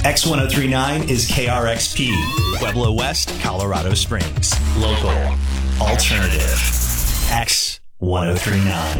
X1039 is KRXP, Pueblo West, Colorado Springs. Local, alternative, X1039.